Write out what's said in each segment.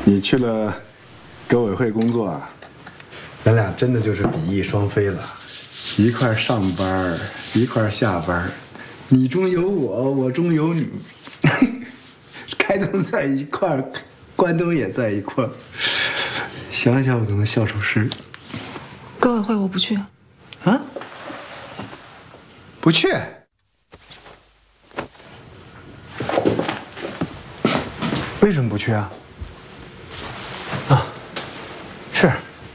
你去了革委会工作啊，咱俩真的就是比翼双飞了，一块上班，一块下班，你中有我，我中有你，开灯在一块儿，关灯也在一块儿，想想我都能笑出声。 革委会我不去。 啊？不去？为什么不去啊？啊，是。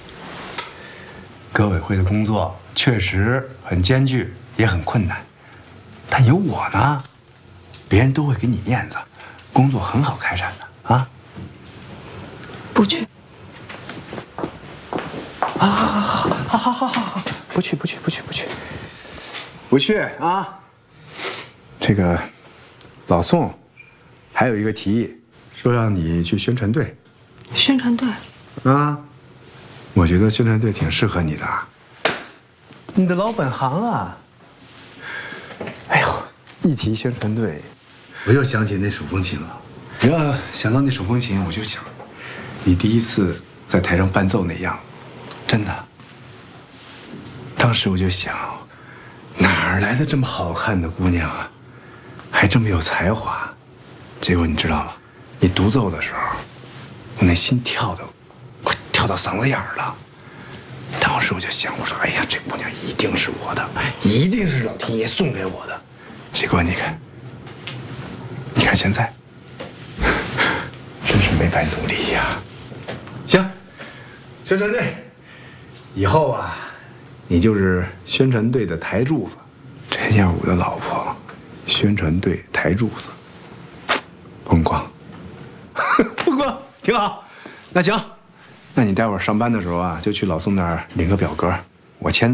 革委会的工作确实很艰巨，也很困难，但有我呢，别人都会给你面子，工作很好开展的啊。 不去。 好，不去啊！这个老宋还有一个提议，说让你去宣传队。 宣传队啊，我觉得宣传队挺适合你的，你的老本行啊。哎呦，一提宣传队，我又想起那手风琴了。只要想到那手风琴，我就想，你第一次在台上伴奏那样，真的。当时我就想，哪儿来的这么好看的姑娘啊，还这么有才华？结果你知道吗？你独奏的时候，我那心跳的快跳到嗓子眼儿了。当时我就想，我说，哎呀，这姑娘一定是我的，一定是老天爷送给我的。结果你看现在，真是没白努力呀。行，宣传队，以后啊，你就是宣传队的台柱子。这样我的老婆，宣传队台柱子，风光，风光挺好。那行，那你待会儿上班的时候啊，就去老宋那儿领个表格，我签。